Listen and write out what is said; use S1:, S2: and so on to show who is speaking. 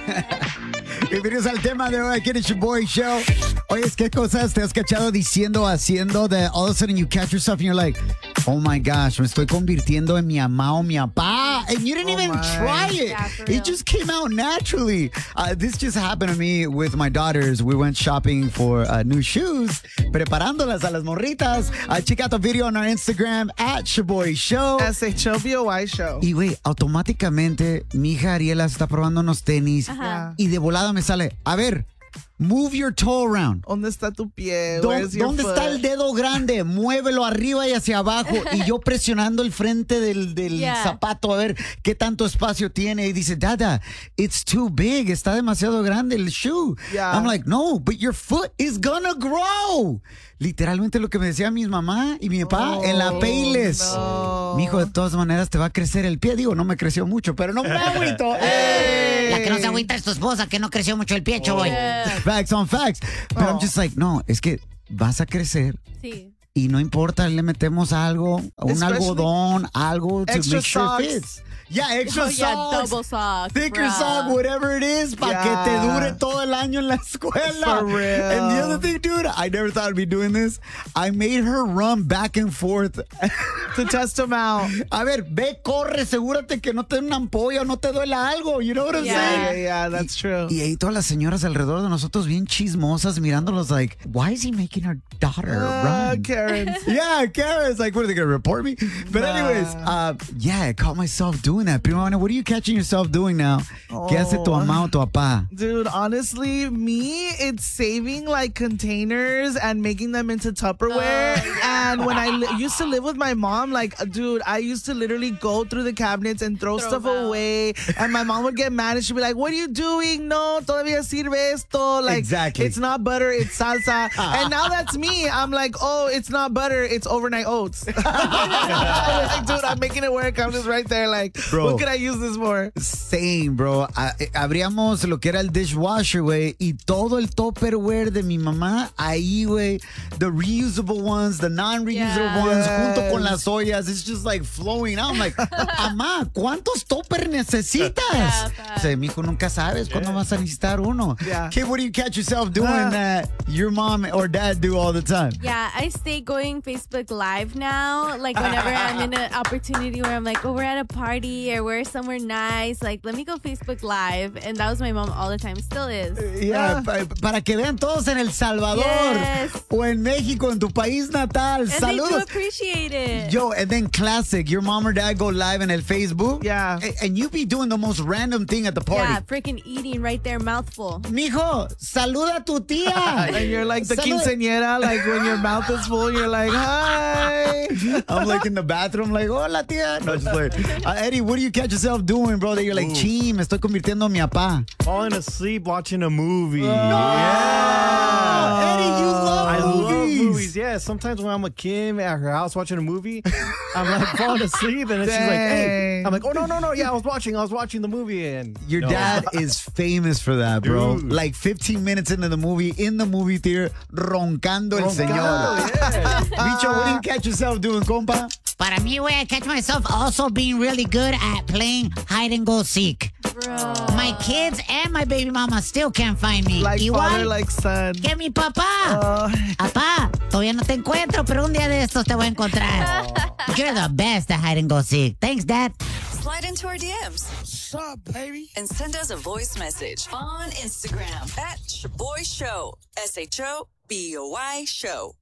S1: Bienvenidos al tema de hoy aquí en el Shoboy Show. Oye, ¿qué cosas te has cachado diciendo, haciendo that all of a sudden you catch yourself and you're like, oh my gosh, me estoy convirtiendo en mi mamá o mi papá. And you didn't even try it.
S2: Yeah,
S1: It just came out naturally. This just happened to me with my daughters. We went shopping for new shoes, preparándolas a las morritas. Check out the video on our Instagram at Shoboy Show.
S3: SHOBOY Show.
S1: Y güey, automáticamente mi hija Ariela está probando unos tenis y de volada me sale, a ver, move your toe around.
S3: ¿Dónde está tu pie? Where's your
S1: ¿Dónde
S3: foot?
S1: está el dedo grande? Muévelo arriba y hacia abajo. Y yo presionando el frente del zapato a ver qué tanto espacio tiene. Y dice, Dada, it's too big. Está demasiado grande el shoe.
S3: Yeah.
S1: I'm like, no, but your foot is gonna grow. Literalmente lo que me decía mi mamá y mi papá en la Payless.
S3: No.
S1: Mi hijo, de todas maneras, te va a crecer el pie. Digo, no me creció mucho, pero no me agüito.
S4: La que no se agüita es tu esposa, que no creció mucho el pie, Shoboy.
S1: Facts on facts. But I'm just like, no, es que vas a crecer.
S2: Sí.
S1: Y no importa, le metemos algo, un
S3: Especially
S1: algodón, algo to
S3: extra
S1: make sure
S3: socks.
S1: it fits. Yeah, extra
S2: Oh,
S1: socks.
S2: yeah, double socks.
S1: Thicker
S2: bruh.
S1: sock, whatever it is, para que te dure todo el año en la escuela.
S3: For real.
S1: And the other thing, dude, I never thought I'd be doing this. I made her run back and forth.
S3: To test them out.
S1: A ver, ve, corre, asegúrate que no te dé una ampolla o no te duela algo. You know what I'm saying?
S3: Yeah, that's true.
S1: Y ahí todas las señoras alrededor de nosotros bien chismosas mirándolos like, why is he making our daughter run?
S3: Karen.
S1: Yeah, Karen's like, what are they going to report me? But anyways, yeah, I caught myself doing that. Primo, what are you catching yourself doing now? ¿Qué hace tu mamá o tu papá?
S3: Dude, honestly, me, it's saving like containers and making them into Tupperware. And when I used to live with my mom, like, dude, I used to literally go through the cabinets and throw stuff
S2: them out.
S3: away. And my mom would get mad and she'd be like, what are you doing? No, todavía sirve esto. Like,
S1: Exactly.
S3: it's not butter, it's salsa. And now that's me. I'm like, oh, it's not butter, it's overnight oats. Like, dude, I'm making it work. I'm just right there like,
S1: Bro.
S3: what could I use this for?
S1: Same, bro. Abríamos lo que era el dishwasher, güey, y todo el Tupperware de mi mamá ahí, güey. The reusable ones, the non-reusable ones, junto con las ollas. It's just like flowing out. I'm like, mamá, ¿cuántos topper necesitas? O sea, mijo, nunca sabes cuándo vas a necesitar uno.
S3: Yeah.
S1: Kid, what do you catch yourself doing that your mom or dad do all the time?
S2: Yeah, I stay going Facebook Live now. Like whenever I'm in an opportunity where I'm like, oh, we're at a party or we're somewhere nice, like let me go Facebook Live. And that was my mom all the time. Still is.
S1: Yeah, para que vean todos en El Salvador
S2: Yes.
S1: o en México, en tu país natal.
S2: And they do
S1: Saludos.
S2: appreciate it.
S1: Yo, and then classic, your mom or dad go live in el Facebook.
S3: Yeah.
S1: And you be doing the most random thing at the party.
S2: Yeah, freaking eating right there, mouthful.
S1: Mijo, saluda a tu tía.
S3: And you're like the
S1: Salud.
S3: quinceañera, like when your mouth is full, you're like, hi.
S1: I'm like in the bathroom, like, hola tía. No, just like, Eddie, what do you catch yourself doing, bro? That you're like, chi, me estoy convirtiendo en mi papá.
S5: Falling asleep watching a movie.
S1: Eddie, you love
S5: I love
S1: movies.
S5: movies. Yeah, sometimes when I'm with Kim at her house watching a movie, I'm like falling asleep, and then she's like, "Hey," I'm like, "Oh no, yeah, I was watching the movie." And
S1: Your dad is famous for that, bro.
S5: Dude.
S1: Like 15 minutes into the movie, in the movie theater, roncando el señor.
S5: yeah.
S1: Bicho, what do you catch yourself doing, compa?
S4: Para mí, güey, I catch myself also being really good at playing hide and go seek.
S2: Bro.
S4: My kids and my baby mama still can't find me.
S3: Like
S4: Igual
S3: father, like son.
S4: que mi papá. Papá, todavía no te encuentro, pero un día de estos te voy a encontrar. You're the best at hide and go seek. Thanks, Dad.
S6: Slide into our DMs
S7: What's up, baby?
S6: and send us a voice message on Instagram at Shoboy Show. SHOBOY Show.